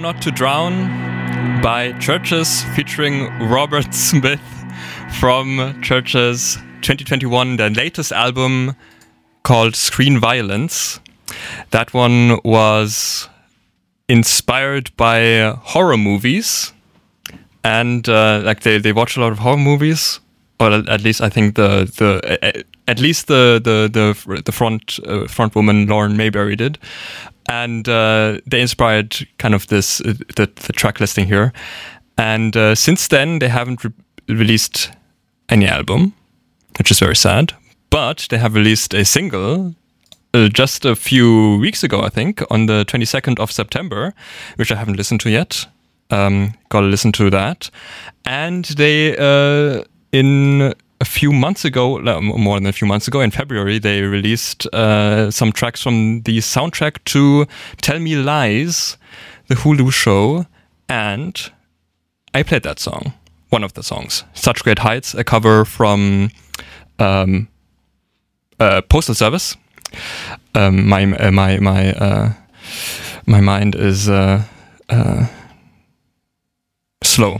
Not to Drown by Churches featuring Robert Smith from Churches 2021, their latest album called Screen Violence. That one was inspired by horror movies, and they watch a lot of horror movies, or at least I think the front woman Lauren Mayberry did. And they inspired kind of this the track listing here, and since then they haven't released any album, which is very sad. But they have released a single just a few weeks ago, I think, on the 22nd of September, which I haven't listened to yet. Gotta listen to that. And they a few months ago, more than a few months ago, in February, they released some tracks from the soundtrack to Tell Me Lies, the Hulu show, and I played that song, one of the songs, Such Great Heights, a cover from Postal Service. My mind is slow.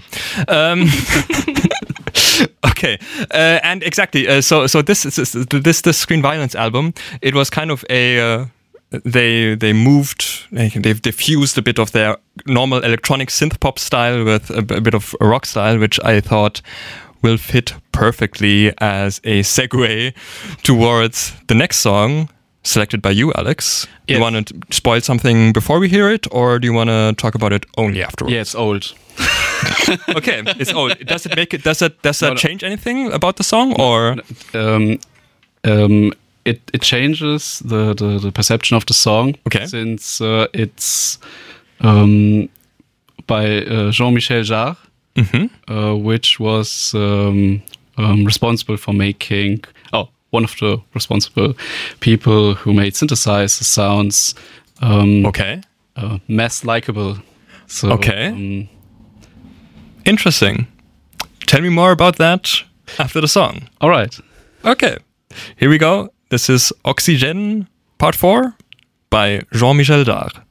Okay, and exactly. So this Screen Violence album, it was kind of a they fused a bit of their normal electronic synth pop style with a bit of rock style, which I thought will fit perfectly as a segue towards the next song selected by you, Alex. Yes. You want to spoil something before we hear it, or do you want to talk about it only afterwards? Yeah, it's old. Okay, it's old. Does it make it? Does that change anything about the song, or? It changes the perception of the song. Okay. Since it's by Jean-Michel Jarre, which was responsible for making. One of the responsible people who made synthesizer sounds. Mass likable. So, okay. Interesting. Tell me more about that after the song. All right. Okay. Here we go. This is Oxygen Part 4 by Jean-Michel Jarre.